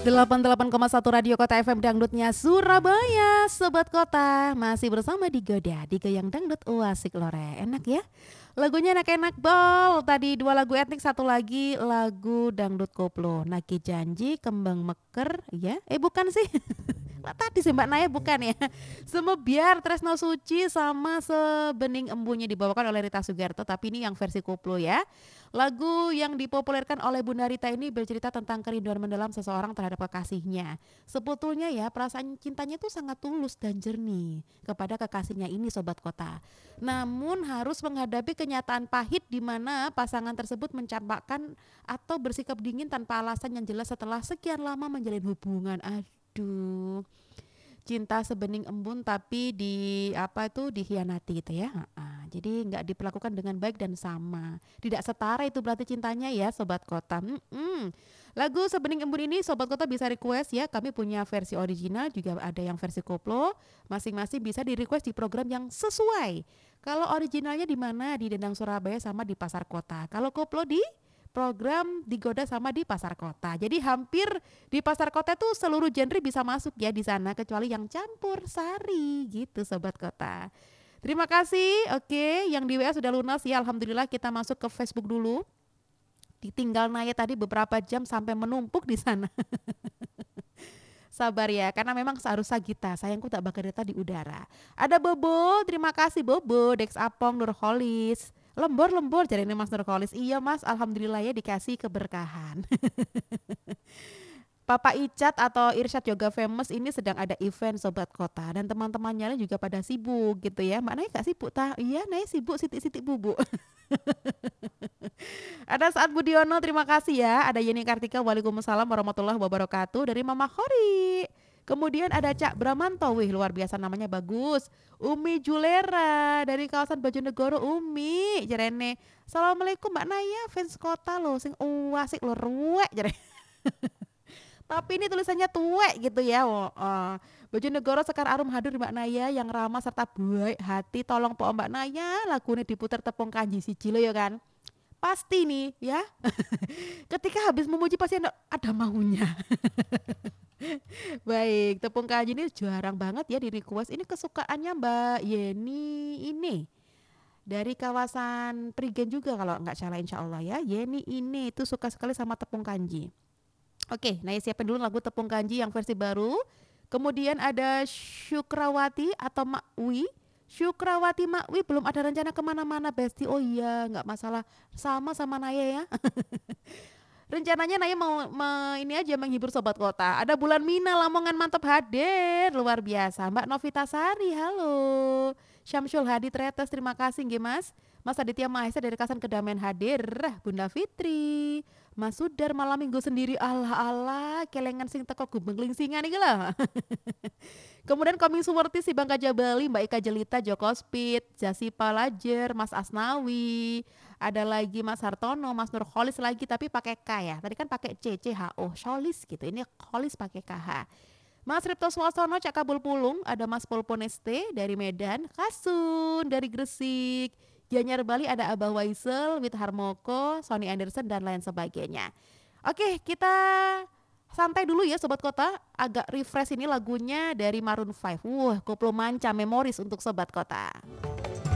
88,1 Radio Kota FM Dangdutnya Surabaya. Sobat Kota masih bersama Digoda di Goyang Dangdut Uasik Lore. Enak ya, lagunya enak-enak bol. Tadi 2 lagu etnik, 1 lagi lagu dangdut koplo. Naki Janji, Kembang Meker ya. Bukan sih. Lah tadi sih Mbak Naya bukan ya. Semebiar, Tresno Suci sama Sebening Embunnya dibawakan oleh Rita Sugiarto, tapi ini yang versi koplo ya. Lagu yang dipopulerkan oleh Bunda Rita ini bercerita tentang kerinduan mendalam seseorang terhadap kekasihnya. Sebetulnya ya, perasaan cintanya itu sangat tulus dan jernih kepada kekasihnya ini, Sobat Kota. Namun harus menghadapi kenyataan pahit di mana pasangan tersebut mencampakkan atau bersikap dingin tanpa alasan yang jelas setelah sekian lama menjalin hubungan. Aduh, cinta sebening embun tapi dikhianati gitu ya. Jadi nggak diperlakukan dengan baik dan sama, tidak setara itu berarti cintanya ya, Sobat Kota. Lagu Sebening Embun ini Sobat Kota bisa request ya, kami punya versi original juga ada yang versi koplo, masing-masing bisa di request di program yang sesuai. Kalau originalnya di mana? Di Dendang Surabaya sama di Pasar Kota. Kalau koplo di program Digoda sama di Pasar Kota. Jadi hampir di Pasar Kota tuh seluruh genre bisa masuk ya di sana, kecuali yang campur sari gitu, Sobat Kota. Terima kasih. Oke, yang di WA sudah lunas ya, alhamdulillah. Kita masuk ke Facebook dulu. Ditinggal Naya tadi beberapa jam sampai menumpuk di sana. Sabar ya, karena memang seharusnya Sagita, sayangku tak bakal di udara. Ada Bobo, terima kasih Bobo, Dex Apong, Nurholis. Lembor jadi ini Mas Nurholis. Iya Mas, alhamdulillah ya dikasih keberkahan. Papa Icat atau Irsyad Yoga Famous ini sedang ada event, Sobat Kota, dan teman-temannya juga pada sibuk gitu ya. Mbak Naya gak sibuk Iya Naya sibuk, sitik-sitik bubuk. Ada Saat Budiono, terima kasih ya. Ada Yeni Kartika, waalaikumsalam warahmatullahi wabarakatuh dari Mama Khori. Kemudian ada Cak Bramanto, wih luar biasa namanya bagus. Umi Julera dari kawasan Bojonegoro. Umi jarene, assalamualaikum Mbak Naya, fans kota loh sing uasik lo ruwek jarene. Tapi ini tulisannya tuwek gitu ya. Bojonegoro Sekar Arum hadir Mbak Naya yang ramah serta baik hati. Tolong po Mbak Naya lagunya diputar tepung kanji siji lo ya kan. Pasti nih ya. Ketika habis memuji pasti ada maunya. Baik, tepung kanji ini jarang banget ya di request. Ini kesukaannya Mbak Yeni ini. Dari kawasan Prigen juga kalau nggak salah, insya Allah ya. Yeni ini itu suka sekali sama tepung kanji. Oke, Naya siapin dulu lagu Tepung Kanji yang versi baru. Kemudian ada Syukrawati atau Makwi. Syukrawati Makwi belum ada rencana kemana-mana Besti. Oh iya, nggak masalah, sama Naya ya. Rencananya Naya mau ini aja menghibur Sobat Kota. Ada Bulan Mina Lamongan mantap hadir, luar biasa. Mbak Novita Sari, halo. Syamsul Hadi Tretes, terima kasih nggih Mas. Mas Aditya Mahesa dari Kasan Kedamaian hadir. Bunda Fitri, Mas Sudar malam minggu sendiri, Allah kelengan sing teko gubeng lingsingan iki lho. Kemudian Koming Suwerti si Bangka Jabali, Mbak Ika Jelita, Joko Speed, Jasi Palajer, Mas Asnawi, ada lagi Mas Hartono, Mas Nurholis lagi tapi pakai K ya. Tadi kan pakai C, CHO, Cholis gitu. Ini Holis pakai KH. Mas Ripto Swasono, Cak Kabul Pulung, ada Mas Polponeste dari Medan, Kasun dari Gresik, Gianyar Bali ada Abah Waisel, Wit Harmoko, Sony Anderson dan lain sebagainya. Oke, kita santai dulu ya Sobat Kota, agak refresh ini lagunya dari Maroon 5. Koplo manca memoris untuk Sobat Kota.